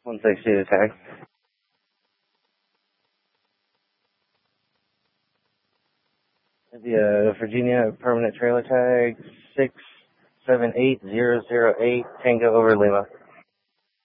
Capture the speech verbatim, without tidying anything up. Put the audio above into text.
Once I see the tag. The uh, Virginia permanent trailer tag six seven eight zero zero eight Tango over Lima.